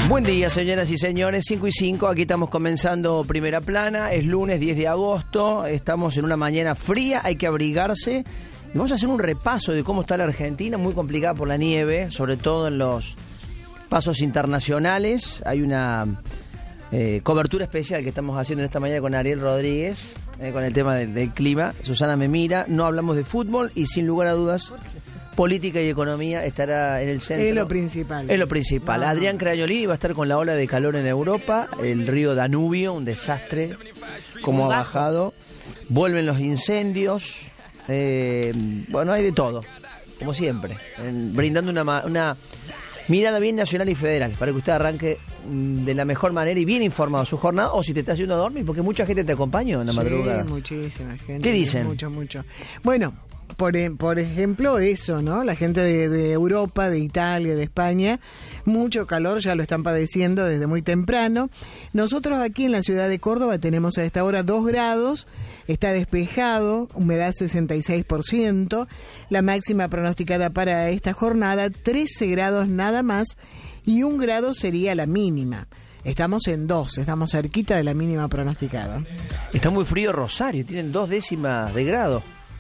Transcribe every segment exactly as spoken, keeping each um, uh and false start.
Buen día, señoras y señores, cinco y cinco, aquí estamos comenzando Primera Plana, es lunes diez de agosto, estamos en una mañana fría, hay que abrigarse. Y vamos a hacer un repaso de cómo está la Argentina, muy complicada por la nieve, sobre todo en los pasos internacionales. Hay una eh, cobertura especial que estamos haciendo en esta mañana con Ariel Rodríguez, eh, con el tema del, del clima. Susana me mira, no hablamos de fútbol y sin lugar a dudas, política y economía estará en el centro. Es lo principal. Es lo principal. No. Adrián Crañolini va a estar con la ola de calor en Europa, el río Danubio, un desastre, como ha bajado. Vuelven los incendios. Eh, bueno, hay de todo, como siempre, en, brindando una, una mirada bien nacional y federal, para que usted arranque mm, de la mejor manera y bien informado su jornada, o si te está haciendo dormir, porque mucha gente te acompaña en la sí, madrugada. Muchísima gente. ¿Qué dicen? Mucho, mucho. Bueno, por, por ejemplo, eso, ¿no? La gente de, de Europa, de Italia, de España, mucho calor, ya lo están padeciendo desde muy temprano. Nosotros aquí en la ciudad de Córdoba tenemos a esta hora dos grados, está despejado, humedad sesenta y seis por ciento, la máxima pronosticada para esta jornada, trece grados nada más, y un grado sería la mínima. Estamos en dos, estamos cerquita de la mínima pronosticada. Está muy frío Rosario, tienen dos décimas de grado.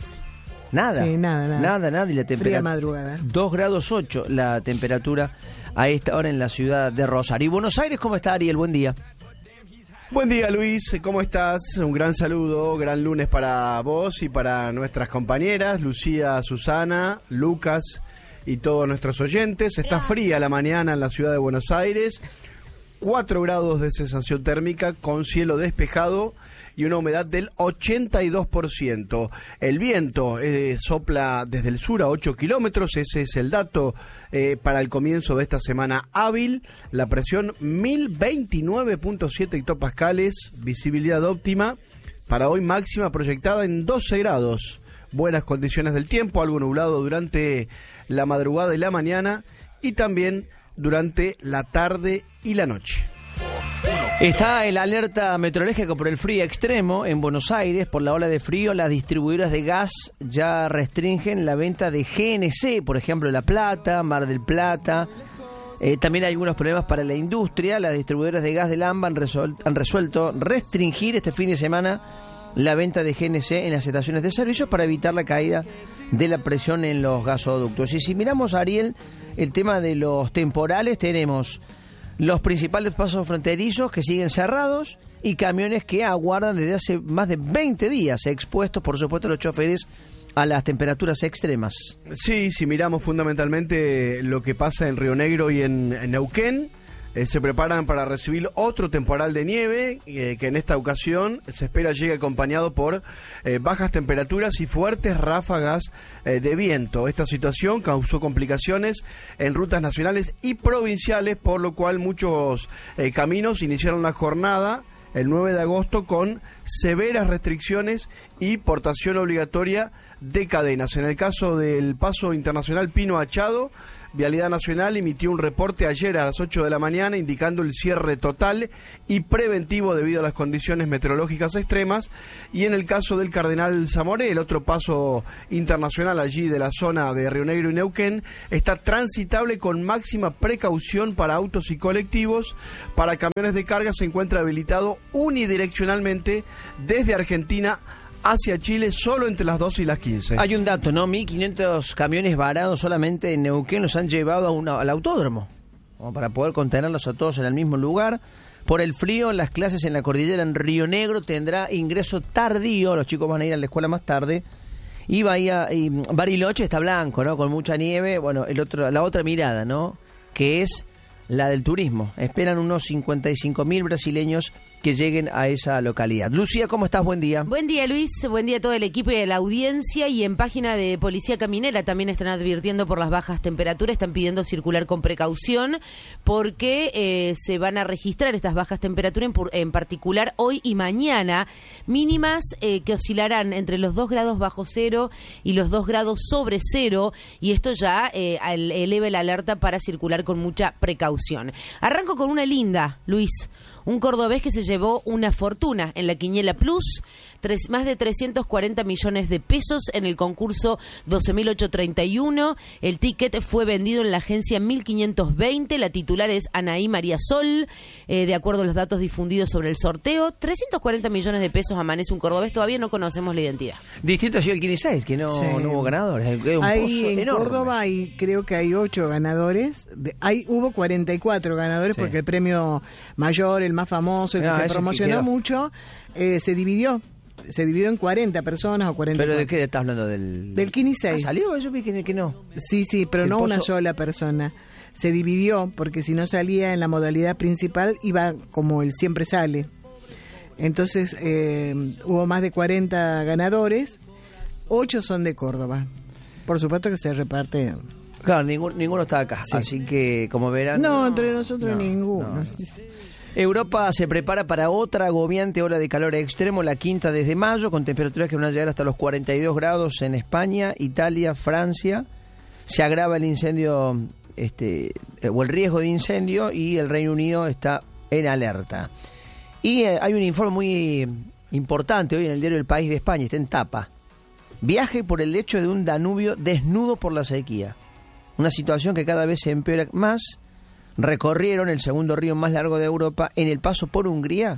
Nada, sí, nada, nada, nada, nada, y la temperatura, madrugada. dos grados ocho la temperatura a esta hora en la ciudad de Rosario. ¿Y Buenos Aires cómo está, Ariel? Buen día. Buen día, Luis, ¿cómo estás? Un gran saludo, gran lunes para vos y para nuestras compañeras, Lucía, Susana, Lucas y todos nuestros oyentes. Está fría la mañana en la ciudad de Buenos Aires, cuatro grados de sensación térmica con cielo despejado y una humedad del ochenta y dos por ciento. El viento eh, sopla desde el sur a ocho kilómetros, ese es el dato eh, para el comienzo de esta semana hábil. La presión mil veintinueve punto siete hectopascales, visibilidad óptima, para hoy máxima proyectada en doce grados. Buenas condiciones del tiempo, algo nublado durante la madrugada y la mañana y también durante la tarde y la noche. Está el alerta meteorológica por el frío extremo en Buenos Aires por la ola de frío. Las distribuidoras de gas ya restringen la venta de G N C, por ejemplo, La Plata, Mar del Plata. Eh, también hay algunos problemas para la industria. Las distribuidoras de gas del AMBA han, resuel- han resuelto restringir este fin de semana la venta de G N C en las estaciones de servicio para evitar la caída de la presión en los gasoductos. Y si miramos, Ariel, el tema de los temporales, tenemos los principales pasos fronterizos que siguen cerrados y camiones que aguardan desde hace más de veinte días, expuestos, por supuesto, los choferes a las temperaturas extremas. Sí, si miramos fundamentalmente lo que pasa en Río Negro y en, en Neuquén, eh, se preparan para recibir otro temporal de nieve, eh, que en esta ocasión se espera llegue acompañado por eh, bajas temperaturas y fuertes ráfagas eh, de viento. Esta situación causó complicaciones en rutas nacionales y provinciales, por lo cual muchos eh, caminos iniciaron la jornada el nueve de agosto con severas restricciones y portación obligatoria de cadenas. En el caso del paso internacional Pino Achado, Vialidad Nacional emitió un reporte ayer a las ocho de la mañana indicando el cierre total y preventivo debido a las condiciones meteorológicas extremas. Y en el caso del Cardenal Zamoré, el otro paso internacional allí de la zona de Río Negro y Neuquén, está transitable con máxima precaución para autos y colectivos. Para camiones de carga se encuentra habilitado unidireccionalmente desde Argentina hacia Chile solo entre las doce y las quince. Hay un dato, ¿no? mil quinientos camiones varados solamente en Neuquén los han llevado a una, al autódromo, como para poder contenerlos a todos en el mismo lugar. Por el frío, las clases en la cordillera en Río Negro tendrá ingreso tardío, los chicos van a ir a la escuela más tarde. Y Bahía, y Bariloche está blanco, ¿no? Con mucha nieve. Bueno, el otro, la otra mirada, ¿no? Que es la del turismo. Esperan unos cincuenta y cinco mil brasileños que lleguen a esa localidad. Lucía, ¿cómo estás? Buen día. Buen día, Luis. Buen día a todo el equipo y a la audiencia. Y en página de Policía Caminera también están advirtiendo por las bajas temperaturas, están pidiendo circular con precaución porque eh, se van a registrar estas bajas temperaturas, en, en particular hoy y mañana, mínimas eh, que oscilarán entre los dos grados bajo cero y los dos grados sobre cero, y esto ya eh, eleva la alerta para circular con mucha precaución. Arranco con una linda, Luis. Un cordobés que se llevó llevó una fortuna en la Quiniela Plus, tres, más de trescientos cuarenta millones de pesos en el concurso doce mil ochocientos treinta y uno. El ticket fue vendido en la agencia mil quinientos veinte. La titular es Anaí María Sol. Eh, de acuerdo a los datos difundidos sobre el sorteo, trescientos cuarenta millones de pesos amanece un cordobés. Todavía no conocemos la identidad. Distinto ha sido el quince y seis, que no, Sí. no hubo ganadores. Es un Ahí pozo en enorme. Córdoba hay, creo que hay ocho ganadores. De- hay, hubo cuarenta y cuatro ganadores Sí. porque el premio mayor, el más famoso, el Ah, que se ese que promocionó quedó. mucho, eh, se dividió. Se dividió en cuarenta personas o cuarenta. ¿Pero de qué estás hablando? Del, Del quince y seis. ¿Ah, ¿salió? Yo vi que, que no. Sí, sí, pero El no una pozo- sola persona. Se dividió porque si no salía en la modalidad principal iba como él siempre sale. Entonces eh, hubo más de cuarenta ganadores, ocho son de Córdoba. Por supuesto que se reparte. Claro, ninguno, ninguno está acá. Sí. Así que, como verán... No, entre nosotros no, ninguno. no. Europa se prepara para otra agobiante ola de calor extremo, la quinta desde mayo, con temperaturas que van a llegar hasta los cuarenta y dos grados en España, Italia, Francia. Se agrava el incendio, este, o el riesgo de incendio, y el Reino Unido está en alerta. Y eh, hay un informe muy importante hoy en el diario El País de España, está en tapa. Viaje por el lecho de un Danubio desnudo por la sequía. Una situación que cada vez se empeora más. Recorrieron el segundo río más largo de Europa. En el paso por Hungría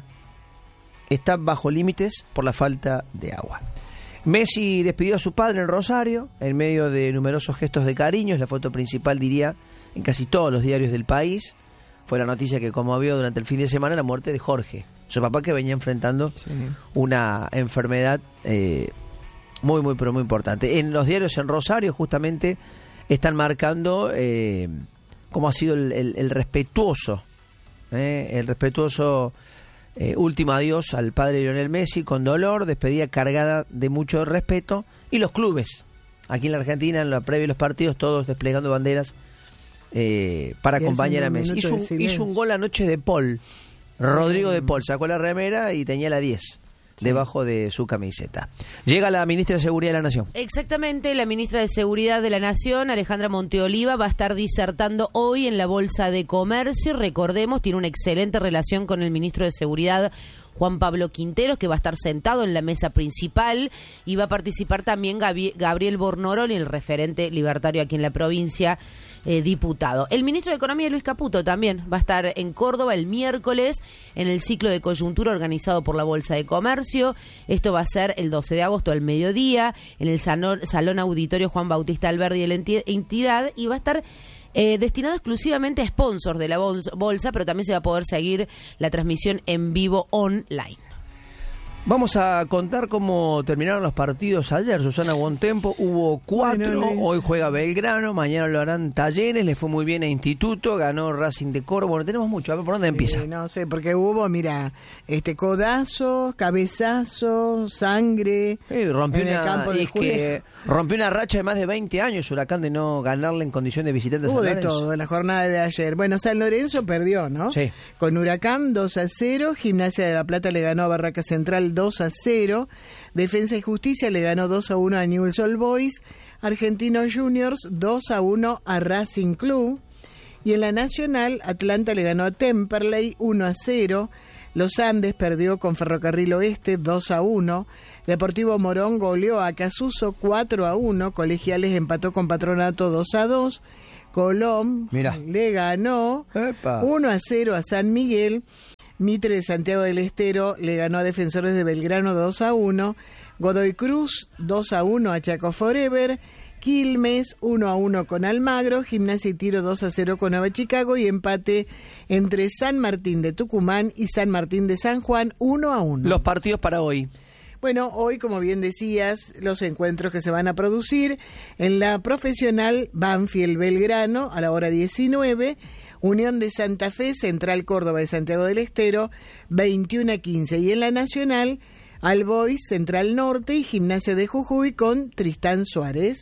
está bajo límites por la falta de agua. Messi despidió a su padre en Rosario en medio de numerosos gestos de cariño. Es la foto principal, diría, en casi todos los diarios del país. Fue la noticia que conmovió durante el fin de semana la muerte de Jorge, su papá, que venía enfrentando Sí. una enfermedad eh, muy, muy, pero muy importante. En los diarios en Rosario justamente están marcando eh, cómo ha sido el, el, el respetuoso, eh, el respetuoso eh, último adiós al padre Lionel Messi, con dolor, despedida cargada de mucho respeto, y los clubes, aquí en la Argentina, en la previa de los partidos, todos desplegando banderas eh, para Y acompañar a haciendo un Messi. minuto Hizo de un, silencio. hizo un gol anoche de Paul, Rodrigo de Paul, sacó la remera y tenía la diez debajo de su camiseta. Llega la ministra de Seguridad de la Nación. Exactamente, la ministra de Seguridad de la Nación, Alejandra Monteoliva, va a estar disertando hoy en la Bolsa de Comercio. Recordemos, tiene una excelente relación con el ministro de Seguridad, Juan Pablo Quinteros, que va a estar sentado en la mesa principal, y va a participar también Gabi- Gabriel Bornoroli, el referente libertario aquí en la provincia, eh, diputado. El ministro de Economía, Luis Caputo, también va a estar en Córdoba el miércoles en el ciclo de coyuntura organizado por la Bolsa de Comercio. Esto va a ser el doce de agosto al mediodía en el Salón, Salón Auditorio Juan Bautista Alberdi de la enti- entidad, y va a estar Eh, destinado exclusivamente a sponsors de la bons- bolsa, pero también se va a poder seguir la transmisión en vivo online. Vamos a contar cómo terminaron los partidos ayer. Susana Bontempo, hubo cuatro, Bueno, Luis. hoy juega Belgrano, mañana lo harán Talleres, le fue muy bien a Instituto, ganó Racing de Córdoba. Bueno, tenemos mucho, a ver por dónde empieza. Eh, no sé, porque hubo, mira, este codazos, cabezazos, sangre Eh, rompió en el una, campo y de es que rompió una racha de más de veinte años Huracán de no ganarle en condición de visitante a Hubo San de Lorenzo. todo en la jornada de ayer. Bueno, San Lorenzo perdió, ¿no? Sí. Con Huracán dos a cero, Gimnasia de la Plata le ganó a Barraca Central dos a cero, Defensa y Justicia le ganó dos a uno a Newell's Old Boys, Argentinos Juniors dos a uno a Racing Club, y en la Nacional Atlanta le ganó a Temperley uno a cero, Los Andes perdió con Ferrocarril Oeste dos a uno, Deportivo Morón goleó a Casuso cuatro a uno, Colegiales empató con Patronato dos a dos, Colón Mirá. le ganó Epa. uno a cero a San Miguel, Mitre de Santiago del Estero le ganó a Defensores de Belgrano dos a uno, Godoy Cruz dos a uno a Chaco Forever, Quilmes uno a uno con Almagro, Gimnasia y Tiro dos a cero con Nueva Chicago, y empate entre San Martín de Tucumán y San Martín de San Juan uno a uno. Los partidos para hoy. Bueno, hoy, como bien decías, los encuentros que se van a producir en la profesional Banfield Belgrano a la hora diecinueve, Unión de Santa Fe, Central Córdoba de Santiago del Estero, veintiuno a quince, y en la nacional, All Boys, Central Norte y Gimnasia de Jujuy con Tristán Suárez.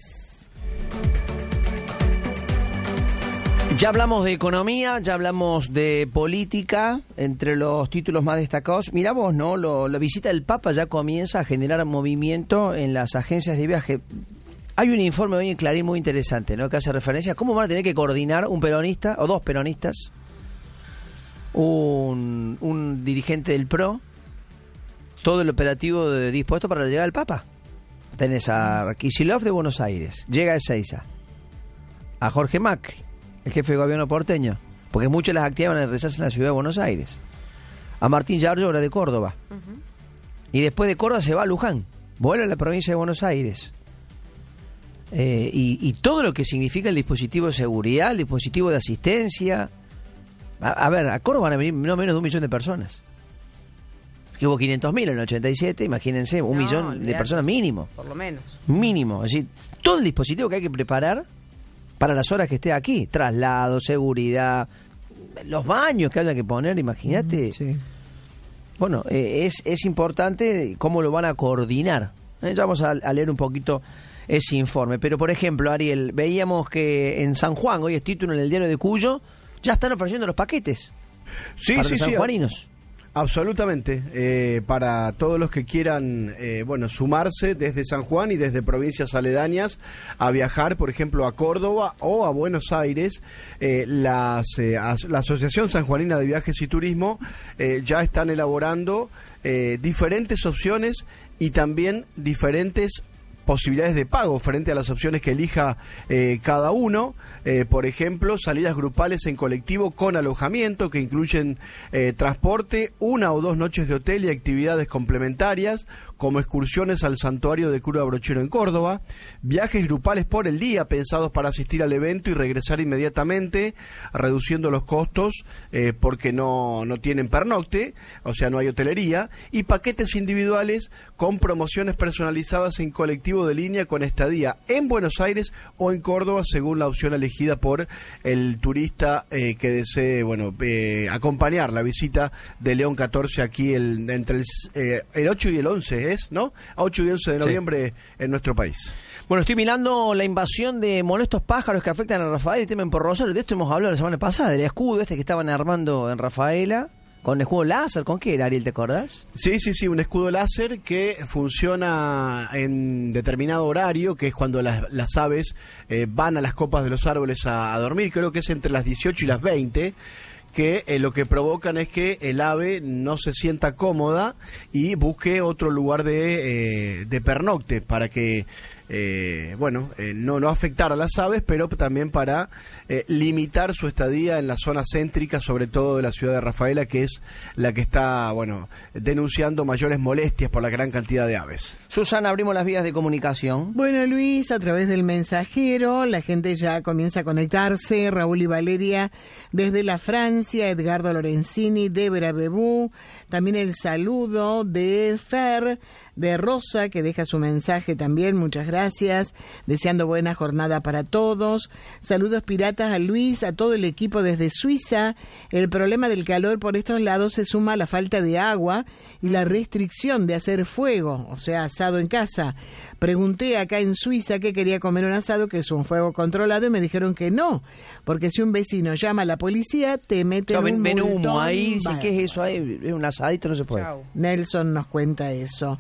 Ya hablamos de economía, ya hablamos de política, entre los títulos más destacados. Mirá vos, ¿no? Lo, la visita del Papa ya comienza a generar movimiento en las agencias de viaje. Hay un informe hoy en Clarín muy interesante, ¿no? Que hace referencia a cómo van a tener que coordinar un peronista o dos peronistas un, un dirigente del P R O, todo el operativo de, dispuesto para la llegada del Papa. Tenés a Kicillof de Buenos Aires, llega a Ezeiza, a Jorge Macri, el jefe de gobierno porteño, porque muchas de las actividades van a realizarse en la ciudad de Buenos Aires, a Martín Yarlora de Córdoba, uh-huh. y después de Córdoba se va a Luján, vuelve a la provincia de Buenos Aires, eh, y, y todo lo que significa el dispositivo de seguridad, el dispositivo de asistencia. A, a ver, a Córdoba van a venir no menos de un millón de personas. Que hubo quinientos mil en el ochenta y siete, imagínense, un no, millón olvidate, de personas mínimo. Por lo menos. Mínimo, es decir, todo el dispositivo que hay que preparar para las horas que esté aquí, traslado, seguridad, los baños que haya que poner, imagínate. Sí. Bueno, eh, es, es importante cómo lo van a coordinar. Eh, ya vamos a, a leer un poquito ese informe. Pero, por ejemplo, Ariel, veíamos que en San Juan, hoy es título en el diario de Cuyo, ya están ofreciendo los paquetes. Sí, para sí, los sí. sanjuaninos. Absolutamente, eh, para todos los que quieran, eh, bueno, sumarse desde San Juan y desde provincias aledañas a viajar, por ejemplo, a Córdoba o a Buenos Aires, eh, las, eh, as, la Asociación Sanjuanina de Viajes y Turismo eh, ya están elaborando eh, diferentes opciones y también diferentes posibilidades de pago frente a las opciones que elija eh, cada uno. Eh, por ejemplo, salidas grupales en colectivo con alojamiento que incluyen eh, transporte, una o dos noches de hotel y actividades complementarias como excursiones al santuario de Cura Brochero en Córdoba, viajes grupales por el día pensados para asistir al evento y regresar inmediatamente, reduciendo los costos eh, porque no, no tienen pernocte, o sea, no hay hotelería, y paquetes individuales con promociones personalizadas en colectivo de línea con estadía en Buenos Aires o en Córdoba según la opción elegida por el turista eh, que desee, bueno, eh, acompañar la visita de León catorce aquí el, entre el, eh, el ocho y el once es, ¿no? ocho y once de noviembre sí. en nuestro país. Bueno, estoy mirando la invasión de molestos pájaros que afectan a Rafael y temen por Rosario. De esto hemos hablado la semana pasada, del escudo este que estaban armando en Rafaela. ¿Con escudo láser? ¿Con qué era, Ariel? ¿Te acordás? Sí, sí, sí, un escudo láser que funciona en determinado horario, que es cuando las, las aves eh, van a las copas de los árboles a, a dormir, creo que es entre las dieciocho y las veinte, que eh, lo que provocan es que el ave no se sienta cómoda y busque otro lugar de, eh, de pernocte para que, eh, bueno, eh, no, no afectar a las aves, pero también para eh, limitar su estadía en la zona céntrica, sobre todo de la ciudad de Rafaela, que es la que está, bueno, denunciando mayores molestias por la gran cantidad de aves. Susana, abrimos las vías de comunicación. Bueno, Luis, a través del mensajero, la gente ya comienza a conectarse. Raúl y Valeria desde la Francia, Edgardo Lorenzini, Débora Bebú, también el saludo de Fer, de Rosa, que deja su mensaje también, muchas gracias, deseando buena jornada para todos. Saludos piratas a Luis, a todo el equipo desde Suiza. El problema del calor por estos lados se suma a la falta de agua y la restricción de hacer fuego, o sea, asado en casa. Pregunté acá en Suiza que quería comer un asado, que es un fuego controlado, y me dijeron que no, porque si un vecino llama a la policía, te meten no, un ven, multón. humo ahí, dicen, ¿qué es eso? Ahí, es un asadito, no se puede. Chau. Nelson nos cuenta eso.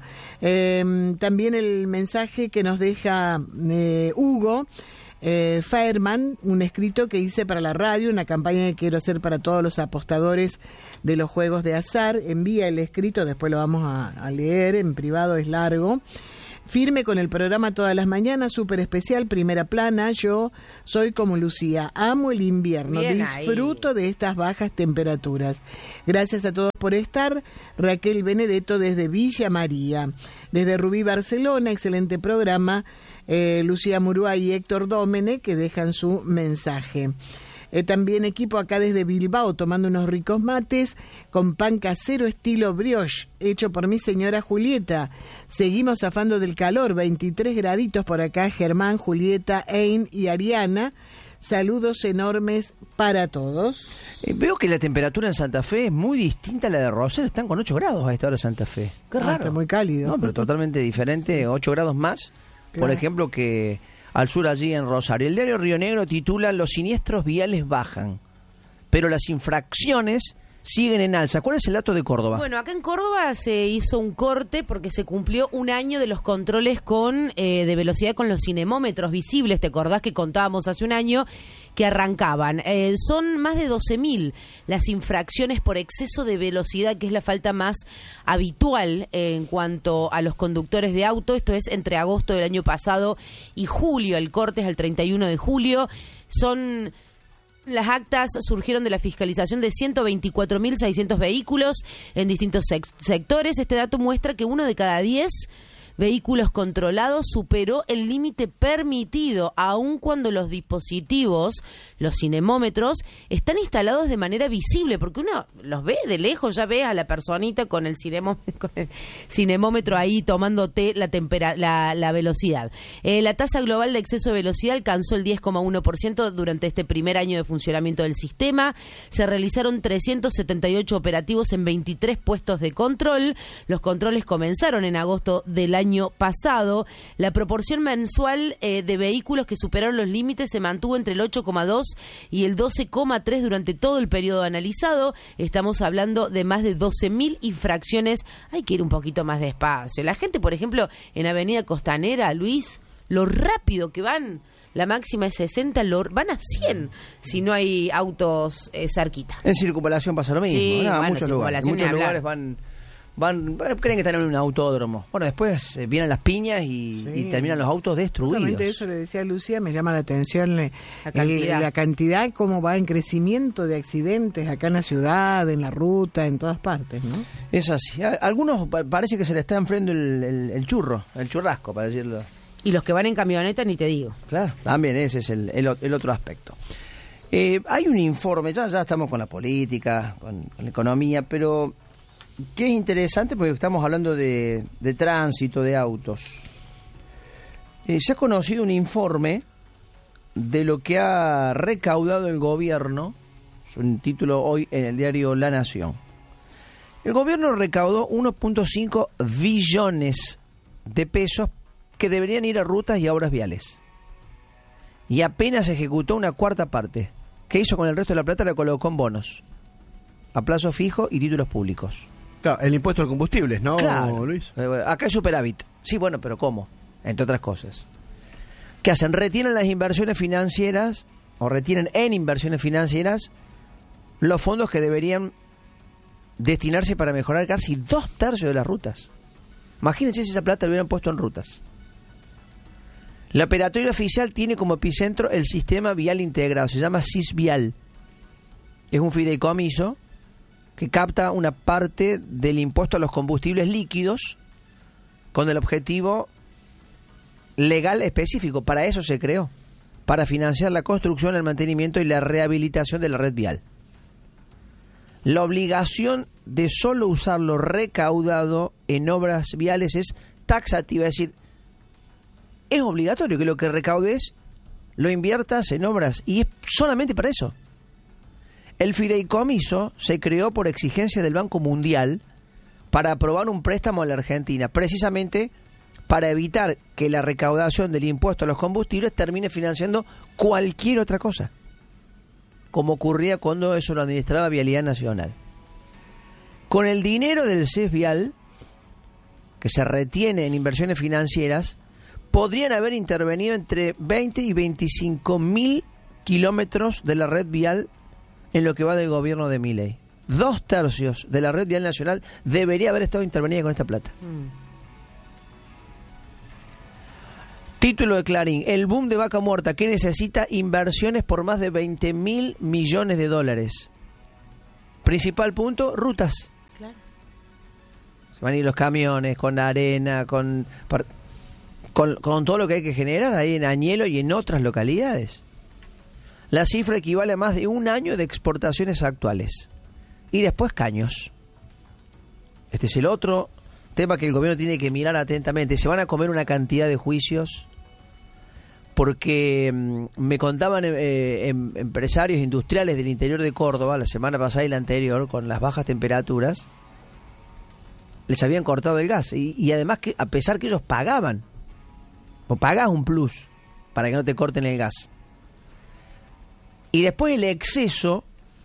Eh, también el mensaje que nos deja eh, Hugo eh, Fairman, un escrito que hice para la radio, una campaña que quiero hacer para todos los apostadores de los juegos de azar. Envía el escrito, después lo vamos a, a leer en privado, es largo. Firme con el programa todas las mañanas, súper especial, primera plana. Yo soy como Lucía, amo el invierno, bien disfruto ahí de estas bajas temperaturas. Gracias a todos por estar. Raquel Benedetto desde Villa María. Desde Rubí, Barcelona, excelente programa. Eh, Lucía Murúa y Héctor Dómene, que dejan su mensaje. Eh, también equipo acá desde Bilbao, tomando unos ricos mates con pan casero estilo brioche, hecho por mi señora Julieta. Seguimos zafando del calor, veintitrés graditos por acá, Germán, Julieta, Ein y Ariana. Saludos enormes para todos. Eh, veo que la temperatura en Santa Fe es muy distinta a la de Rosario. Están con ocho grados a esta hora Santa Fe. Qué raro. Ah, está muy cálido. No, pero totalmente diferente, ocho grados más, claro. Por ejemplo, que al sur allí en Rosario. El diario Río Negro titula: los siniestros viales bajan, pero las infracciones siguen en alza. ¿Cuál es el dato de Córdoba? Bueno, acá en Córdoba se hizo un corte porque se cumplió un año de los controles con eh, de velocidad con los cinemómetros visibles. ¿Te acordás que contábamos hace un año que arrancaban? Eh, son más de doce mil las infracciones por exceso de velocidad, que es la falta más habitual eh, en cuanto a los conductores de auto. Esto es entre agosto del año pasado y julio. El corte es el treinta y uno de julio. Son... Las actas surgieron de la fiscalización de ciento veinticuatro mil seiscientos vehículos en distintos sec- sectores. Este dato muestra que uno de cada diez vehículos controlados superó el límite permitido, aun cuando los dispositivos, los cinemómetros, están instalados de manera visible, porque uno los ve de lejos, ya ve a la personita con el, cinemó- con el cinemómetro ahí tomándote la, tempera- la, la velocidad. Eh, la tasa global de exceso de velocidad alcanzó el diez coma uno por ciento durante este primer año de funcionamiento del sistema. Se realizaron trescientos setenta y ocho operativos en veintitrés puestos de control. Los controles comenzaron en agosto del año año pasado. La proporción mensual eh, de vehículos que superaron los límites se mantuvo entre el ocho coma dos y el doce coma tres durante todo el periodo analizado. Estamos hablando de más de doce mil infracciones. Hay que ir un poquito más despacio. La gente, por ejemplo, en Avenida Costanera, Luis, lo rápido que van, la máxima es sesenta, lo, van a cien si no hay autos eh, cerquita. En circunvalación pasa lo mismo. Sí, ¿no? bueno, muchos lugares, circunvalación muchos ni hablar. lugares van... Van, creen que están en un autódromo. Bueno, después eh, vienen las piñas y, Sí. y terminan los autos destruidos. Justamente eso le decía a Lucía, me llama la atención eh, La cantidad. el- la cantidad, cómo va en crecimiento de accidentes acá en la ciudad, en la ruta, en todas partes, ¿no? Es así. A algunos pa- parece que se le está enfriando el, el, el churro, el churrasco, para decirlo. Y los que van en camioneta, ni te digo. Claro, también ese es el, el, o- el otro aspecto. Eh, hay un informe, ya, ya estamos con la política, con, con la economía, pero que es interesante porque estamos hablando de, de tránsito, de autos. Eh, se ha conocido un informe de lo que ha recaudado el gobierno, es un título hoy en el diario La Nación. El gobierno recaudó uno punto cinco billones de pesos que deberían ir a rutas y a obras viales. Y apenas ejecutó una cuarta parte. ¿Qué hizo con el resto de la plata? La colocó en bonos, a plazo fijo y títulos públicos. Claro, el impuesto al combustible, ¿no, Claro. Luis? Eh, acá hay superávit. Sí, bueno, pero ¿cómo? Entre otras cosas. ¿Qué hacen? Retienen las inversiones financieras, o retienen en inversiones financieras, los fondos que deberían destinarse para mejorar casi dos tercios de las rutas. Imagínense si esa plata lo hubieran puesto en rutas. La operatoria oficial tiene como epicentro el sistema vial integrado, se llama SISVial. Es un fideicomiso que capta una parte del impuesto a los combustibles líquidos con el objetivo legal específico. Para eso se creó, para financiar la construcción, el mantenimiento y la rehabilitación de la red vial. La obligación de solo usar lo recaudado en obras viales es taxativa, es decir, es obligatorio que lo que recaudes lo inviertas en obras, y es solamente para eso. El fideicomiso se creó por exigencia del Banco Mundial para aprobar un préstamo a la Argentina, precisamente para evitar que la recaudación del impuesto a los combustibles termine financiando cualquier otra cosa, como ocurría cuando eso lo administraba Vialidad Nacional. Con el dinero del SISVial, que se retiene en inversiones financieras, podrían haber intervenido entre veinte y veinticinco mil kilómetros de la red vial en lo que va del gobierno de Milei. Dos tercios de la red vial nacional debería haber estado intervenida con esta plata. Mm. Título de Clarín: el boom de Vaca Muerta, que necesita inversiones por más de veinte mil millones de dólares. Principal punto, rutas. Claro. Se van a ir los camiones con arena, con, con, con todo lo que hay que generar ahí en Añelo y en otras localidades. La cifra equivale a más de un año de exportaciones actuales. Y después caños. Este es el otro tema que el gobierno tiene que mirar atentamente. Se van a comer una cantidad de juicios porque mmm, me contaban eh, em, empresarios industriales del interior de Córdoba la semana pasada y la anterior, con las bajas temperaturas, les habían cortado el gas. Y, y además, que a pesar que ellos pagaban, o pagás un plus para que no te corten el gas. Y después el exceso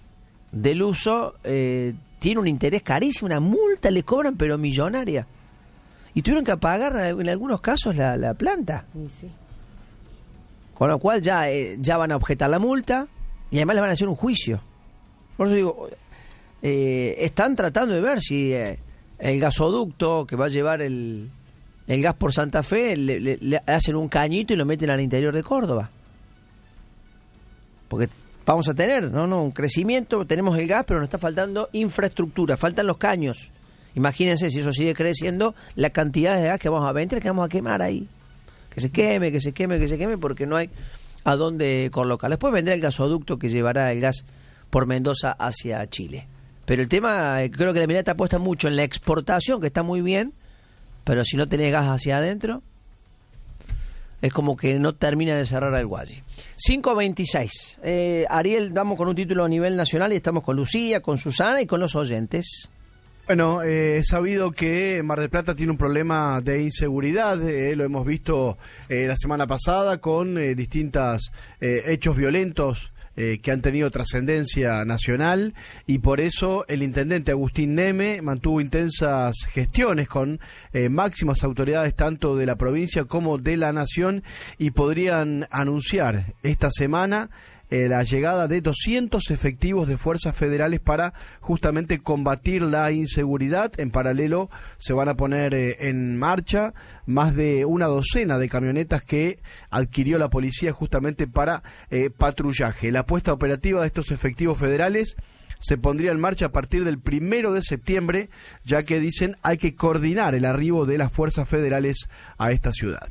del uso eh, tiene un interés carísimo, una multa le cobran pero millonaria. Y tuvieron que pagar en algunos casos la, la planta. Sí, sí. Con lo cual ya, eh, ya van a objetar la multa y además le van a hacer un juicio. Por eso digo, eh, están tratando de ver si eh, el gasoducto que va a llevar el, el gas por Santa Fe le, le, le hacen un cañito y lo meten al interior de Córdoba. Porque vamos a tener no no un crecimiento, tenemos el gas, pero nos está faltando infraestructura, faltan los caños. Imagínense si eso sigue creciendo, la cantidad de gas que vamos a vender, que vamos a quemar ahí. Que se queme, que se queme, que se queme, porque no hay a dónde colocar. Después vendrá el gasoducto que llevará el gas por Mendoza hacia Chile. Pero el tema, creo que la mirada apuesta mucho en la exportación, que está muy bien, pero si no tenés gas hacia adentro, es como que no termina de cerrar algo allí. cinco veintiséis. Eh, Ariel, damos con un título a nivel nacional y estamos con Lucía, con Susana y con los oyentes. Bueno, eh, he sabido que Mar del Plata tiene un problema de inseguridad, eh, lo hemos visto eh, la semana pasada con eh, distintos eh, hechos violentos eh, que han tenido trascendencia nacional, y por eso el intendente Agustín Neme mantuvo intensas gestiones con eh, máximas autoridades tanto de la provincia como de la nación, y podrían anunciar esta semana Eh, la llegada de doscientos efectivos de fuerzas federales para justamente combatir la inseguridad. En paralelo se van a poner eh, en marcha más de una docena de camionetas que adquirió la policía justamente para eh, patrullaje. La puesta operativa de estos efectivos federales se pondría en marcha a partir del primero de septiembre, ya que dicen hay que coordinar el arribo de las fuerzas federales a esta ciudad.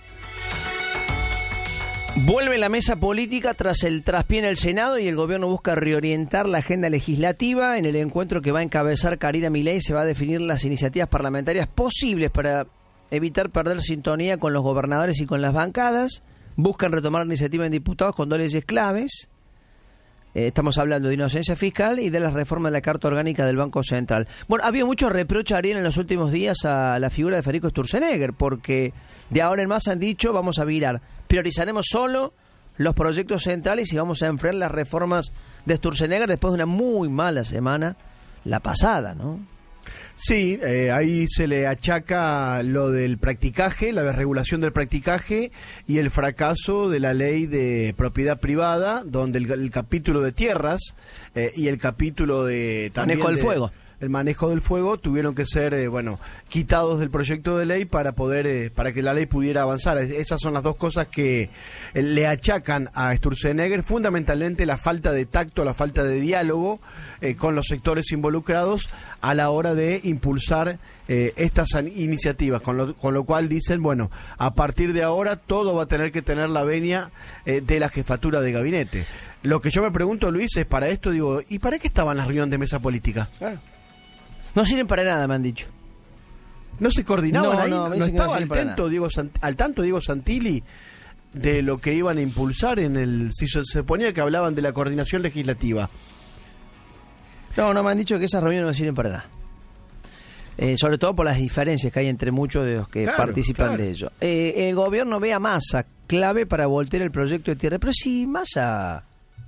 Vuelve la mesa política tras el traspié en el Senado y el gobierno busca reorientar la agenda legislativa. En el encuentro que va a encabezar Karina Milei se va a definir las iniciativas parlamentarias posibles para evitar perder sintonía con los gobernadores y con las bancadas. Buscan retomar la iniciativa en diputados con dos leyes claves. Eh, estamos hablando de inocencia fiscal y de la reforma de la Carta Orgánica del Banco Central. Bueno, ha habido mucho reproche, Ariel, en los últimos días a la figura de Federico Sturzenegger, porque de ahora en más han dicho, vamos a virar, priorizaremos solo los proyectos centrales y vamos a enfrentar las reformas de Sturzenegger después de una muy mala semana, la pasada, ¿no? Sí, eh, ahí se le achaca lo del practicaje, la desregulación del practicaje y el fracaso de la ley de propiedad privada, donde el, el capítulo de tierras eh, y el capítulo de también manejo del de, fuego. el manejo del fuego tuvieron que ser eh, bueno quitados del proyecto de ley para poder eh, para que la ley pudiera avanzar. Esas son las dos cosas que eh, le achacan a Sturzenegger, fundamentalmente la falta de tacto, la falta de diálogo eh, con los sectores involucrados a la hora de impulsar eh, estas iniciativas, con lo, con lo cual dicen, bueno, a partir de ahora todo va a tener que tener la venia eh, de la jefatura de gabinete. Lo que yo me pregunto, Luis, es para esto, digo, ¿y para qué estaban las reuniones de mesa política? Claro. No sirven para nada, me han dicho. ¿No se coordinaban no, ahí? No, ¿No, no estaba no al, tanto, Diego, al tanto Diego Santilli de lo que iban a impulsar en el... Si se, se ponía que hablaban de la coordinación legislativa. No, no, me han dicho que esas reuniones no sirven para nada. Eh, sobre todo por las diferencias que hay entre muchos de los que claro, participan claro. de ello. Eh, el gobierno ve a Massa clave para voltear el proyecto de tierra. Pero si Massa...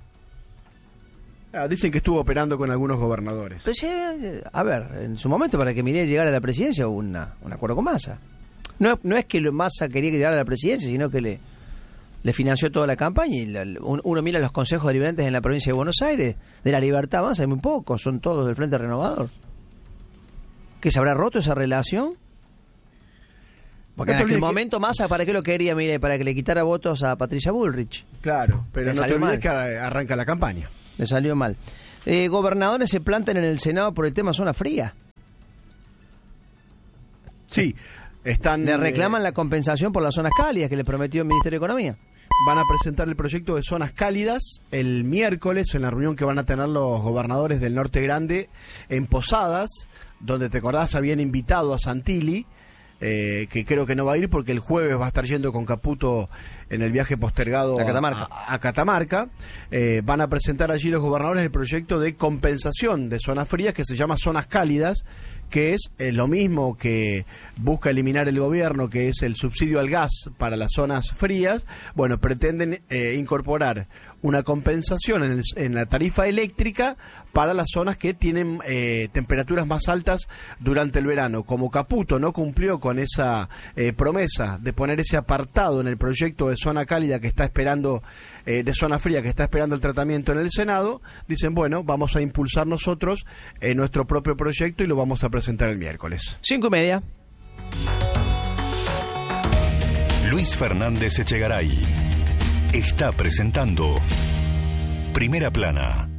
Ah, dicen que estuvo operando con algunos gobernadores. Pues, eh, a ver, en su momento para que Milei llegara a la presidencia hubo una, un acuerdo con Massa. No, no es que Massa quería que llegara a la presidencia, sino que le, le financió toda la campaña. Y la, uno mira los consejos deliberantes en la provincia de Buenos Aires, de la Libertad Massa hay muy pocos, son todos del Frente Renovador. ¿Que se habrá roto esa relación? Porque no en aquel momento que... Massa, ¿para qué lo quería Milei? Para que le quitara votos a Patricia Bullrich. Claro, pero le no te olvides que arranca la campaña. Le salió mal. Eh, gobernadores se plantan en el Senado por el tema zona fría. Sí, están... Le reclaman eh, la compensación por las zonas cálidas que le prometió el Ministerio de Economía. Van a presentar el proyecto de zonas cálidas el miércoles en la reunión que van a tener los gobernadores del Norte Grande en Posadas, donde te acordás habían invitado a Santilli, eh, que creo que no va a ir porque el jueves va a estar yendo con Caputo en el viaje postergado a Catamarca. A, a Catamarca. Eh, van a presentar allí los gobernadores el proyecto de compensación de zonas frías que se llama zonas cálidas, que es eh, lo mismo que busca eliminar el gobierno, que es el subsidio al gas para las zonas frías. Bueno, pretenden eh, incorporar una compensación en, el, en la tarifa eléctrica para las zonas que tienen eh, temperaturas más altas durante el verano. Como Caputo no cumplió con esa eh, promesa de poner ese apartado en el proyecto de zona cálida que está esperando, eh, de zona fría que está esperando el tratamiento en el Senado, dicen, bueno, vamos a impulsar nosotros eh, nuestro propio proyecto y lo vamos a presentar el miércoles. Cinco y media. Luis Fernández Echegaray está presentando Primera Plana.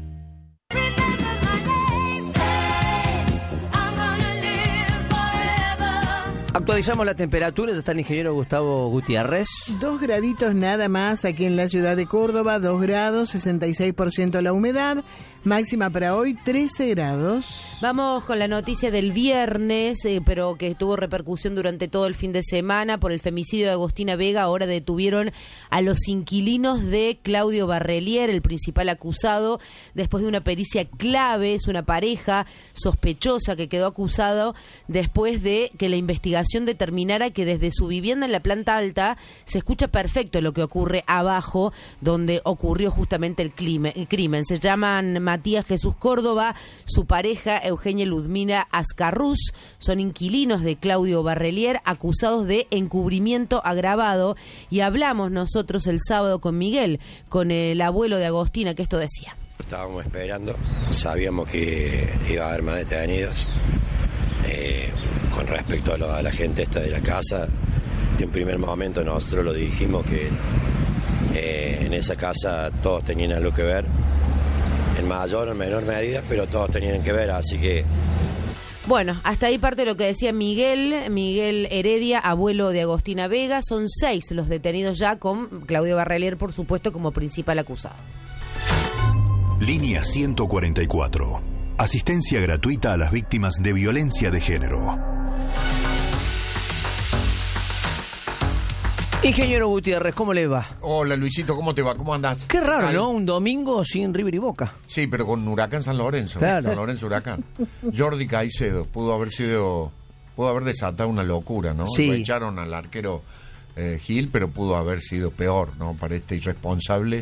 Actualizamos la temperatura, ya está el ingeniero Gustavo Gutiérrez. Dos graditos nada más aquí en la ciudad de Córdoba, dos grados, sesenta y seis por ciento la humedad, máxima para hoy trece grados. Vamos con la noticia del viernes, eh, pero que tuvo repercusión durante todo el fin de semana por el femicidio de Agostina Vega. Ahora detuvieron a los inquilinos de Claudio Barrelier, el principal acusado, después de una pericia clave. Es una pareja sospechosa que quedó acusado después de que la investigación determinara que desde su vivienda en la planta alta se escucha perfecto lo que ocurre abajo, donde ocurrió justamente el crimen. El crimen. Se llaman Matías Jesús Córdoba, su pareja Eugenia Ludmila Ascarrús, son inquilinos de Claudio Barrelier, acusados de encubrimiento agravado, y hablamos nosotros el sábado con Miguel, con el abuelo de Agostina, que esto decía. Estábamos esperando, sabíamos que iba a haber más detenidos. Eh, con respecto a, lo, a la gente esta de la casa, de un primer momento nosotros lo dijimos que eh, en esa casa todos tenían algo que ver, en mayor o menor medida, pero todos tenían que ver, así que... Bueno, hasta ahí parte de lo que decía Miguel, Miguel Heredia, abuelo de Agostina Vega. Son seis los detenidos ya, con Claudio Barrelier, por supuesto, como principal acusado. Línea ciento cuarenta y cuatro. Asistencia gratuita a las víctimas de violencia de género. Ingeniero Gutiérrez, ¿cómo le va? Hola Luisito, ¿cómo te va? ¿Cómo andás? Qué raro, ¿no? Un domingo sin River y Boca. Sí, pero con Huracán San Lorenzo. Claro. San Lorenzo Huracán. Jordi Caicedo pudo haber sido, pudo haber desatado una locura, ¿no? Sí. Lo echaron al arquero eh, Gil, pero pudo haber sido peor, ¿no? Para este irresponsable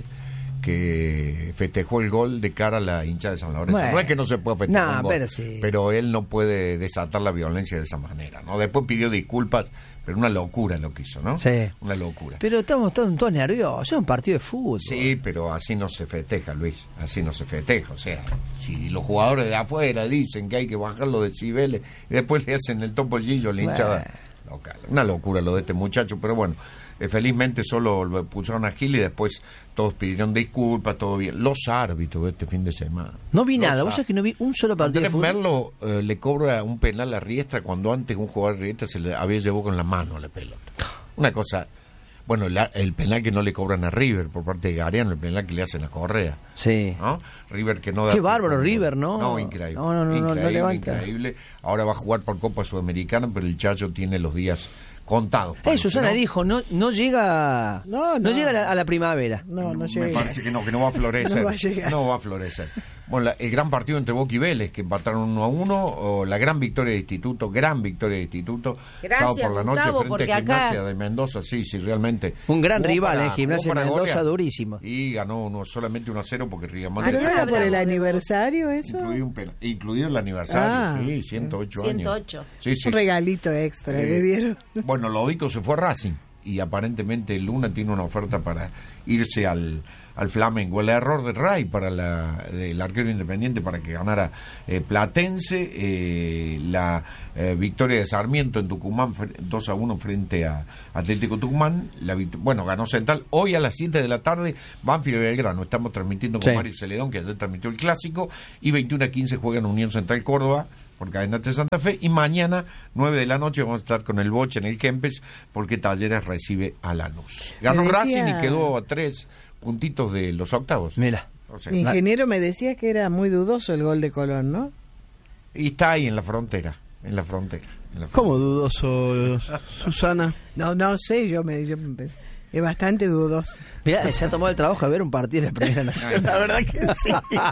que festejó el gol de cara a la hincha de San Lorenzo. Bueno, no es que no se pueda festejar nah, un gol, pero sí. pero él no puede desatar la violencia de esa manera, ¿no? Después pidió disculpas, pero una locura lo que hizo, ¿no? Sí. Una locura. Pero estamos todos, todos nerviosos, es un partido de fútbol. Sí, pero así no se festeja, Luis, así no se festeja. O sea, si los jugadores de afuera dicen que hay que bajar los decibeles y después le hacen el topollillo a la hinchada local. Una locura lo de este muchacho, pero bueno, eh, felizmente solo lo pusieron a Gil y después todos pidieron disculpas, todo bien. Los árbitros de este fin de semana. No vi Los nada, vos sabés que no vi un solo partido de Andrés fútbol. Merlo eh, le cobra un penal a Riestra cuando antes un jugador de Riestra se le había llevado con la mano la pelota. Una cosa... Bueno, la, el penal que no le cobran a River por parte de Gariano, el penal que le hacen a Correa. Sí. ¿No? River que no da... Qué bárbaro River, ¿no? No, increíble. No, no, no, no, increíble, no levanta. increíble. Ahora va a jugar por Copa Sudamericana, pero el Chacho tiene los días contados. Eh, parece, Susana ¿no? dijo, no no llega No, no, no. llega a la, a la primavera. No, no Me llega. parece que no, que no va a florecer. No va a llegar. No va a florecer. Bueno, la- el gran partido entre Boca y Vélez, que empataron uno a uno, o la gran victoria de Instituto, gran victoria de Instituto, Gracias, sábado por la noche Gustavo, frente porque a acá- Gimnasia de Mendoza, sí, sí, realmente. Un gran Jugó rival, para- eh, Gimnasia jugó para Mendoza, golear. durísimo. Y ganó uno, solamente uno a cero porque Rigamón ¿Pero no Acá era por el hablamos de aniversario eso? incluido, un pena- incluido el aniversario, Ah, sí, ciento ocho años. ciento ocho. Sí, sí. Un regalito extra Eh, le dieron. Bueno, Lodico se fue a Racing y aparentemente Luna tiene una oferta para irse al, al Flamengo. El error de Ray para la, del arquero Independiente para que ganara eh, Platense, eh, la eh, victoria de Sarmiento en Tucumán fre- dos a uno frente a Atlético Tucumán, la vict- bueno, ganó Central. Hoy a las siete de la tarde Banfield y Belgrano, estamos transmitiendo con Sí. Mario Celedón, que ayer transmitió el clásico, y veintiuno a quince juegan Unión Central Córdoba por Cadena de Santa Fe, y mañana nueve de la noche vamos a estar con el Boche en el Kempes porque Talleres recibe a Lanús. Ganó Me decía- Racing y quedó a tres puntitos de los octavos. Mira. O sea, Ingeniero me decía que era muy dudoso el gol de Colón, ¿no? y está ahí en la frontera, en la frontera. En la ¿Cómo frontera. dudoso, Susana? No, no sé, yo me... Yo me- Es bastante dudoso. Mirá, se ha tomado el trabajo de ver un partido de la Primera Nación. La verdad que sí.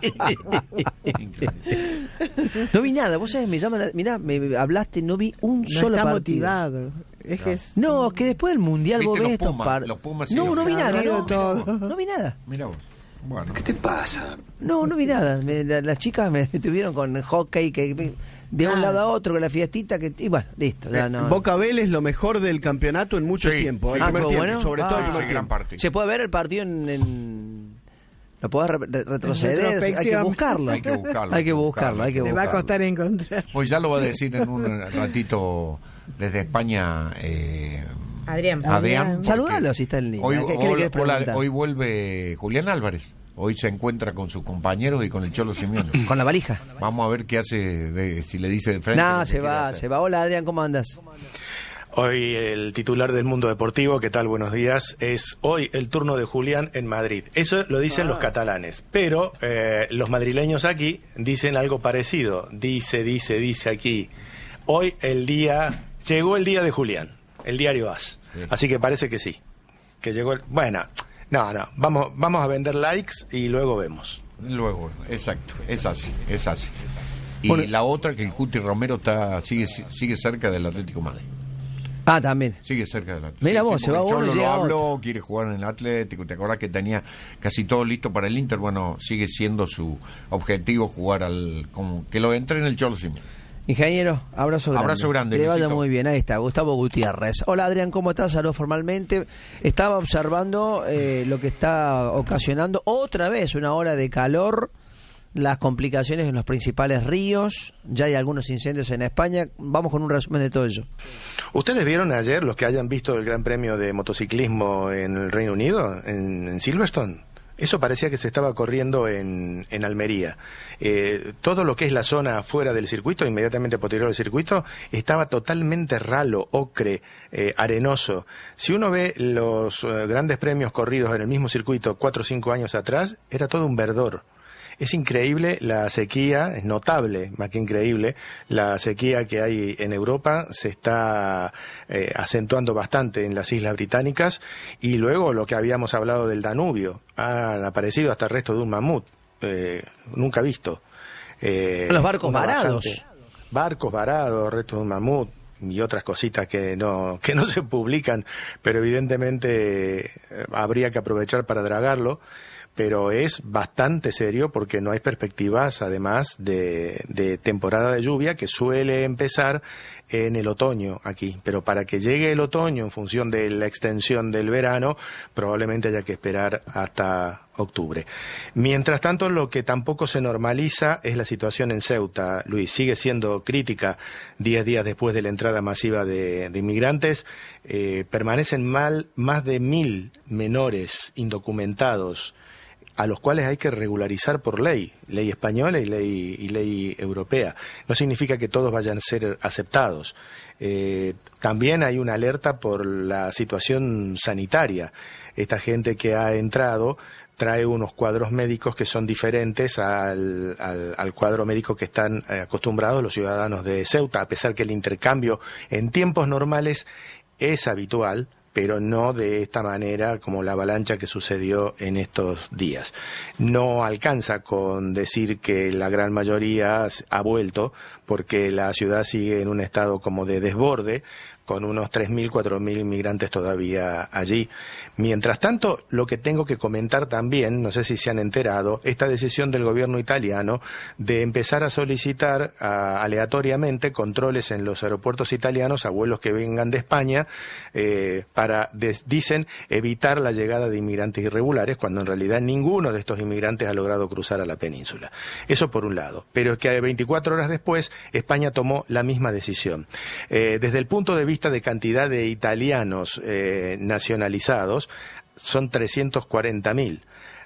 No vi nada, vos sabés, me llama la- mirá, me hablaste, no vi un No solo está partido. motivado. Es que es... No, que después del Mundial ¿Viste vos ves los estos Pumas? partidos. Los Pumas sí No, los no vi nada, sabido no, todo. no vi nada. Mira vos. Bueno. No, no vi nada. Me- la- las chicas me tuvieron con hockey, que me- de un Ah. lado a otro, con la fiestita, que y bueno, listo. Ya, Eh, no, Boca Vélez lo mejor del campeonato en mucho Sí, tiempo. sí. el Ah, primer ¿fue tiempo, bueno? sobre todo el Ah. primer Sí, tiempo. gran partido. Se puede ver el partido en... en- lo podés re- re- retroceder, hay que retrospección. buscarlo. Hay que buscarlo, Hay que buscarlo, hay que Le va a buscarlo. costar encontrar. Pues ya lo va a decir en un ratito desde España eh, Adrián. Adrián. porque Saludalo si está en línea. Hoy, ¿Qué- qué le hola- querés hola, preguntar? hoy vuelve Julián Álvarez. Hoy se encuentra con sus compañeros y con el Cholo Simeone. Con la valija. Vamos a ver qué hace, de, si le dice de frente. lo No, que se quiere va, hacer. se va. Hola Adrián, ¿cómo andas? Hoy el titular del Mundo Deportivo, ¿qué tal? Buenos días. Es hoy el turno de Julián en Madrid. Eso lo dicen los catalanes, pero eh, los madrileños aquí dicen algo parecido. Dice, dice, dice aquí. Hoy el día, llegó el día de Julián, el diario AS. Sí. Así que parece que sí. Que llegó el, bueno, no, no, vamos, vamos a vender likes y luego vemos. Luego, exacto, es así, es así. Y Bueno. la otra, que el Cuti Romero está sigue sigue cerca del Atlético de Madrid. Ah, también. Sigue cerca del Atlético. Mira vos, se porque va el uno Cholo y lo llega habló, quiere jugar en el Atlético. ¿Te acordás que tenía casi todo listo para el Inter? Bueno, sigue siendo su objetivo jugar al... Como, que lo entre en el Cholo Simeone. Ingeniero, abrazo grande. Abrazo grande, Que le vaya Luisito. muy bien. Ahí está, Gustavo Gutiérrez. Hola Adrián, ¿cómo estás? Saludo formalmente. Estaba observando eh, lo que está ocasionando otra vez una ola de calor, las complicaciones en los principales ríos. Ya hay algunos incendios en España. Vamos con un resumen de todo ello. ¿Ustedes vieron ayer, los que hayan visto el Gran Premio de motociclismo en el Reino Unido, en, en Silverstone? Eso parecía que se estaba corriendo en, en Almería. Eh, todo lo que es la zona fuera del circuito, inmediatamente posterior al circuito, estaba totalmente ralo, ocre, eh, arenoso. Si uno ve los eh, grandes premios corridos en el mismo circuito cuatro o cinco años atrás, era todo un verdor. Es increíble la sequía, es notable, más que increíble, la sequía que hay en Europa se está eh, acentuando bastante en las Islas Británicas, y luego lo que habíamos hablado del Danubio, han aparecido hasta restos de un mamut, eh, nunca visto. Eh, Los barcos una varados. bajante- Barcos varados, restos de un mamut y otras cositas que no que no se publican, pero evidentemente eh, habría que aprovechar para dragarlo. Pero es bastante serio porque no hay perspectivas, además, de, de temporada de lluvia, que suele empezar en el otoño aquí. Pero para que llegue el otoño, en función de la extensión del verano, probablemente haya que esperar hasta octubre. Mientras tanto, lo que tampoco se normaliza es la situación en Ceuta, Luis. Sigue siendo crítica diez días después de la entrada masiva de, de inmigrantes. Eh, permanecen mal más de mil menores indocumentados, a los cuales hay que regularizar por ley, ley española y ley, y ley europea. No significa que todos vayan a ser aceptados. Eh, también hay una alerta por la situación sanitaria. Esta gente que ha entrado trae unos cuadros médicos que son diferentes al, al, al cuadro médico que están eh, acostumbrados los ciudadanos de Ceuta, a pesar que el intercambio en tiempos normales es habitual, pero no de esta manera como la avalancha que sucedió en estos días. No alcanza con decir que la gran mayoría ha vuelto, porque la ciudad sigue en un estado como de desborde, con unos tres mil, cuatro mil inmigrantes todavía allí. Mientras tanto, lo que tengo que comentar también, no sé si se han enterado, esta decisión del gobierno italiano de empezar a solicitar a, aleatoriamente controles en los aeropuertos italianos a vuelos que vengan de España, eh, para, des, dicen, evitar la llegada de inmigrantes irregulares, cuando en realidad ninguno de estos inmigrantes ha logrado cruzar a la península. Eso por un lado. Pero es que veinticuatro horas después, España tomó la misma decisión. Eh, desde el punto de vista de cantidad de italianos eh, nacionalizados, son trescientos cuarenta mil.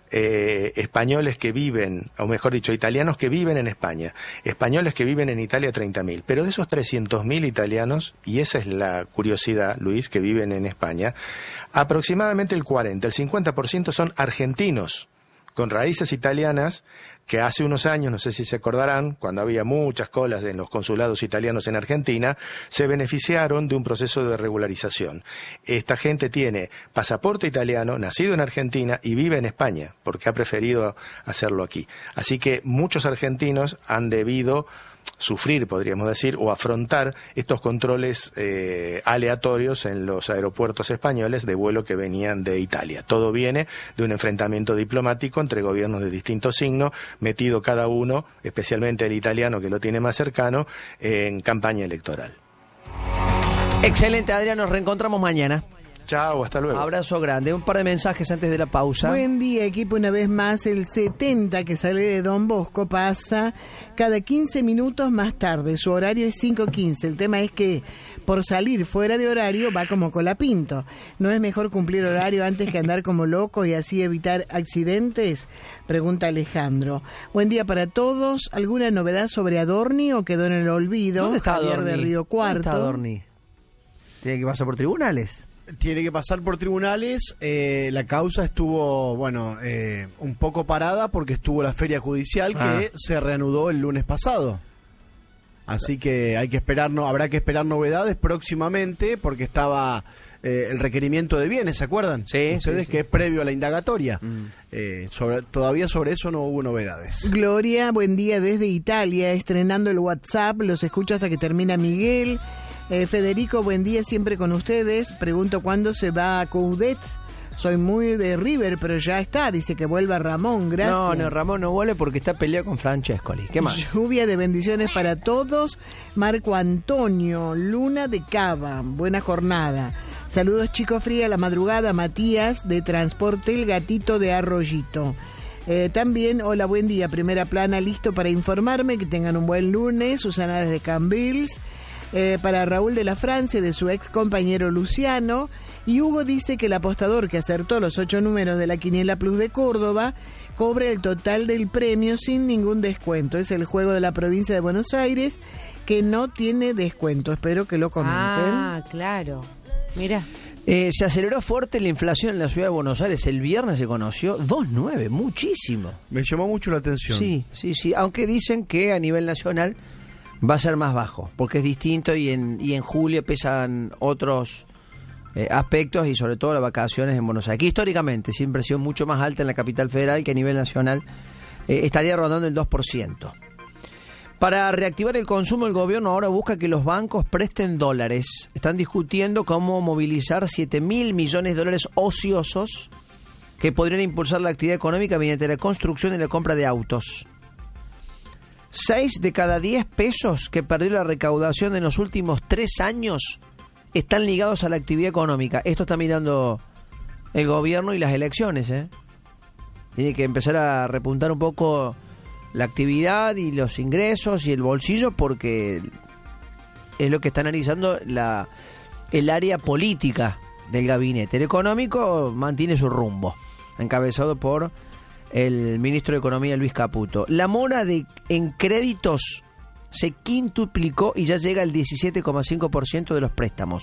Eh, españoles que viven, o mejor dicho, italianos que viven en España, españoles que viven en Italia, treinta mil. Pero de esos trescientos mil italianos, y esa es la curiosidad, Luis, que viven en España, aproximadamente el cuarenta, el cincuenta por ciento son argentinos, con raíces italianas, que hace unos años, no sé si se acordarán, cuando había muchas colas en los consulados italianos en Argentina, se beneficiaron de un proceso de regularización. Esta gente tiene pasaporte italiano, nacido en Argentina y vive en España, porque ha preferido hacerlo aquí. Así que muchos argentinos han debido sufrir, podríamos decir, o afrontar estos controles eh, aleatorios en los aeropuertos españoles de vuelo que venían de Italia. Todo viene de un enfrentamiento diplomático entre gobiernos de distinto signo, metido cada uno, especialmente el italiano que lo tiene más cercano, en campaña electoral. Excelente, Adrián, nos reencontramos mañana. Chao, hasta luego. Abrazo grande. Un par de mensajes antes de la pausa. Buen día, equipo. Una vez más, el setenta que sale de Don Bosco pasa cada quince minutos más tarde. Su horario es cinco quince. El tema es que por salir fuera de horario va como colapinto. ¿No es mejor cumplir horario antes que andar como loco y así evitar accidentes? Pregunta Alejandro. Buen día para todos. ¿Alguna novedad sobre Adorni o quedó en el olvido? ¿Dónde está Javier Adorni? de Río Cuarto. ¿Dónde está Adorni? ¿Tiene que pasar por tribunales? Tiene que pasar por tribunales. Eh, la causa estuvo, bueno, eh, un poco parada porque estuvo la feria judicial que Ah. se reanudó el lunes pasado. Así que hay que esperar, no, habrá que esperar novedades próximamente porque estaba eh, el requerimiento de bienes, ¿se acuerdan? Sí, Ustedes sí, sí. que es previo a la indagatoria. Mm. Eh, sobre, todavía sobre eso no hubo novedades. Gloria, buen día desde Italia, estrenando el WhatsApp. Los escucho hasta que termina Miguel. Eh, Federico, buen día siempre con ustedes. Pregunto cuándo se va a Coudet. Soy muy de River, pero ya está. Dice que vuelva Ramón, gracias. No, no, Ramón no vuelve porque está peleado con Francescoli. ¿Qué más? Lluvia de bendiciones para todos. Marco Antonio, Luna de Cava, buena jornada. Saludos, Chico Fría, a la madrugada. Matías, de Transporte El Gatito de Arroyito. Eh, también, hola, buen día. Primera plana, listo para informarme. Que tengan un buen lunes. Susana desde Cambrils. Eh, para Raúl de la Francia, de su ex compañero Luciano. Y Hugo dice que el apostador que acertó los ocho números de la Quiniela Plus de Córdoba cobra el total del premio sin ningún descuento. Es el juego de la provincia de Buenos Aires que no tiene descuento. Espero que lo comenten. Ah, claro. Mira. Eh, se aceleró fuerte la inflación en la ciudad de Buenos Aires. El viernes se conoció dos coma nueve, muchísimo. Me llamó mucho la atención. Sí, sí, sí. Aunque dicen que a nivel nacional va a ser más bajo, porque es distinto y en, y en julio pesan otros eh, aspectos y sobre todo las vacaciones en Buenos Aires. Que históricamente siempre ha sido mucho más alta en la capital federal que a nivel nacional eh, estaría rondando el dos por ciento. Para reactivar el consumo, el gobierno ahora busca que los bancos presten dólares. Están discutiendo cómo movilizar siete mil millones de dólares ociosos que podrían impulsar la actividad económica mediante la construcción y la compra de autos. Seis de cada diez pesos que perdió la recaudación en los últimos tres años están ligados a la actividad económica. Esto está mirando el gobierno y las elecciones, ¿eh? Tiene que empezar a repuntar un poco la actividad y los ingresos y el bolsillo porque es lo que está analizando la, el área política del gabinete. El económico mantiene su rumbo, encabezado por el ministro de Economía Luis Caputo. La mora de, en créditos se quintuplicó y ya llega al diecisiete coma cinco por ciento de los préstamos.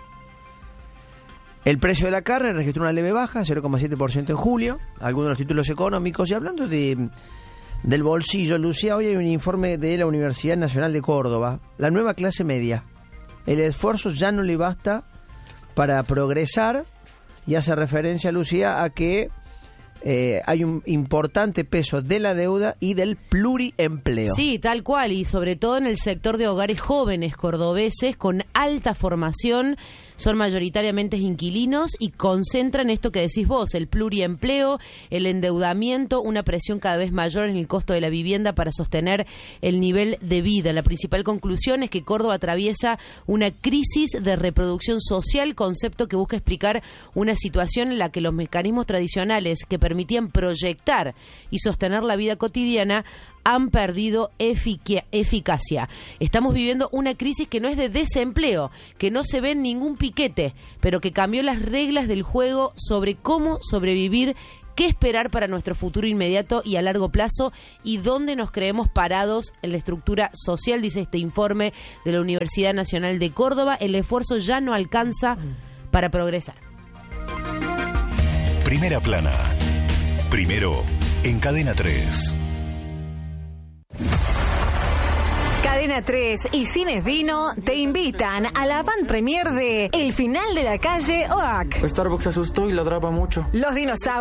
El precio de la carne registró una leve baja, cero coma siete por ciento en julio, algunos de los títulos económicos. Y hablando de del bolsillo, Lucía, hoy hay un informe de la Universidad Nacional de Córdoba, la nueva clase media. El esfuerzo ya no le basta para progresar y hace referencia, Lucía, a que Eh, hay un importante peso de la deuda y del pluriempleo. Sí, tal cual, y sobre todo en el sector de hogares jóvenes cordobeses con alta formación, son mayoritariamente inquilinos y concentran esto que decís vos, el pluriempleo, el endeudamiento, una presión cada vez mayor en el costo de la vivienda para sostener el nivel de vida. La principal conclusión es que Córdoba atraviesa una crisis de reproducción social, concepto que busca explicar una situación en la que los mecanismos tradicionales que permitían proyectar y sostener la vida cotidiana han perdido efic- eficacia. Estamos viviendo una crisis que no es de desempleo, que no se ve en ningún piquete, pero que cambió las reglas del juego sobre cómo sobrevivir, qué esperar para nuestro futuro inmediato y a largo plazo y dónde nos creemos parados en la estructura social, dice este informe de la Universidad Nacional de Córdoba. El esfuerzo ya no alcanza para progresar. Primera plana. Primero en Cadena tres. Cadena tres y Cines Dino te invitan a la van premier de El final de la calle O A C. Starbucks se asustó y ladraba mucho. Los dinosaurios.